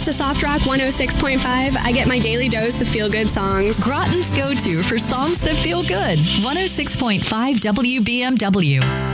Thanks to Soft Rock 106.5, I get my daily dose of feel-good songs. Groton's go-to for songs that feel good. 106.5 WBMW.